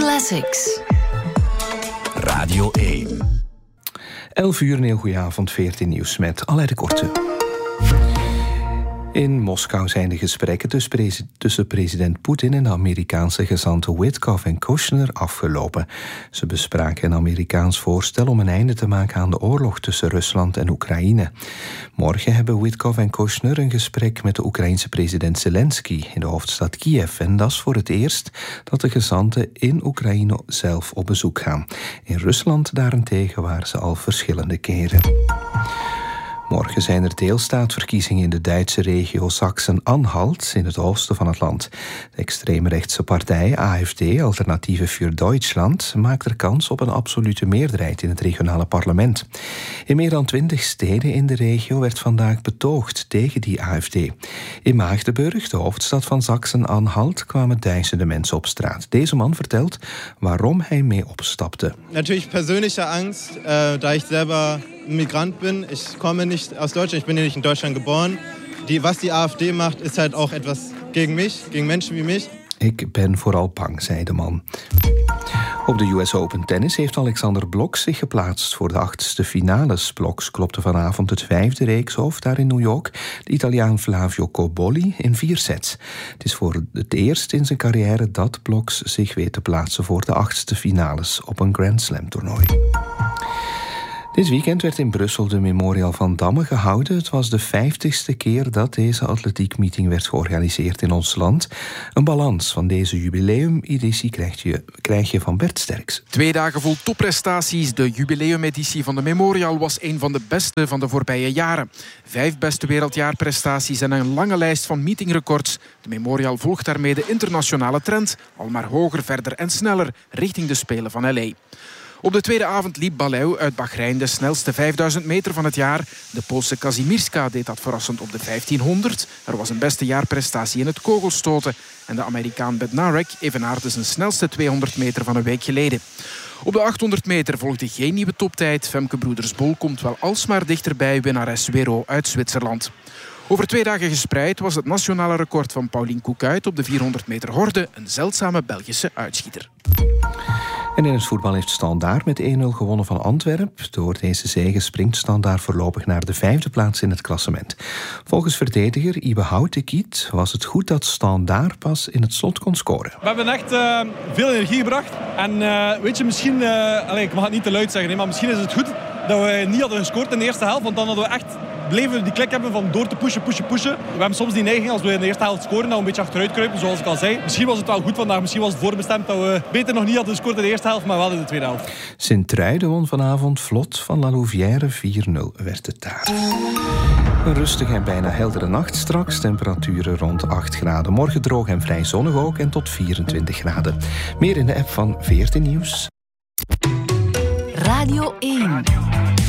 Classics. Radio 1. 11 uur, een heel goeie avond, 14 nieuws met Aleid de Korte. In Moskou zijn de gesprekken tussen president Poetin en de Amerikaanse gezanten Witkoff en Kushner afgelopen. Ze bespraken een Amerikaans voorstel om een einde te maken aan de oorlog tussen Rusland en Oekraïne. Morgen hebben Witkoff en Kushner een gesprek met de Oekraïense president Zelensky in de hoofdstad Kiev. En dat is voor het eerst dat de gezanten in Oekraïne zelf op bezoek gaan. In Rusland daarentegen waren ze al verschillende keren. Morgen zijn er deelstaatverkiezingen in de Duitse regio Sachsen-Anhalt in het oosten van het land. De extreemrechtse partij AfD, Alternatieve für Deutschland, maakt er kans op een absolute meerderheid in het regionale parlement. In meer dan 20 steden in de regio werd vandaag betoogd tegen die AfD. In Magdeburg, de hoofdstad van Sachsen-Anhalt, kwamen duizenden mensen op straat. Deze man vertelt waarom hij mee opstapte. Natuurlijk persoonlijke angst, da ik selber Migrant bin. Ich komme nicht aus Deutschland, ich bin hier nicht in Deutschland geboren. Was die AfD macht, ist halt auch etwas gegen mich, gegen Menschen wie mich. Ik ben vooral bang, zei de man. Op de US Open Tennis heeft Alexander Blok zich geplaatst voor de 8e finales. Blok klopte vanavond het 5e reekshoofd daar in New York. De Italiaan Flavio Cobolli in 4 sets. Het is voor het eerst in zijn carrière dat Blok zich weet te plaatsen voor de 8e finales op een Grand Slam toernooi. Dit weekend werd in Brussel de Memorial van Damme gehouden. Het was de 50ste keer dat deze atletiekmeeting werd georganiseerd in ons land. Een balans van deze jubileumeditie krijg je van Bert Sterks. 2 dagen vol topprestaties. De jubileumeditie van de Memorial was een van de beste van de voorbije jaren. 5 beste wereldjaarprestaties en een lange lijst van meetingrecords. De Memorial volgt daarmee de internationale trend. Al maar hoger, verder en sneller richting de Spelen van L.A. Op de tweede avond liep Baleu uit Bahrein de snelste 5000 meter van het jaar. De Poolse Kazimierska deed dat verrassend op de 1500. Er was een beste jaarprestatie in het kogelstoten. En de Amerikaan Bednarek evenaarde zijn snelste 200 meter van een week geleden. Op de 800 meter volgde geen nieuwe toptijd. Femke Broeders-Bol komt wel alsmaar dichterbij winnares Wero uit Zwitserland. Over 2 dagen gespreid was het nationale record van Pauline Koekuit op de 400 meter horde een zeldzame Belgische uitschieter. En in het voetbal heeft Standaard met 1-0 gewonnen van Antwerpen. Door deze zege springt Standaard voorlopig naar de 5e plaats in het klassement. Volgens verdediger Ibe Houtekiet was het goed dat Standaard pas in het slot kon scoren. We hebben echt veel energie gebracht. En weet je, misschien, ik mag het niet te luid zeggen, maar misschien is het goed dat we niet hadden gescoord in de eerste helft. Want dan hadden we echt bleven die klik hebben van door te pushen. We hebben soms die neiging als we in de eerste helft scoren dat we een beetje achteruit kruipen, zoals ik al zei. Misschien was het wel goed vandaag, misschien was het voorbestemd dat we beter nog niet hadden gescoord in de eerste helft, maar wel in de tweede helft. Sint-Truiden won vanavond vlot van La Louvière, 4-0 werd het daar. Een rustige en bijna heldere nacht straks, temperaturen rond 8 graden. Morgen droog en vrij zonnig ook en tot 24 graden. Meer in de app van 14 Nieuws. Radio 1.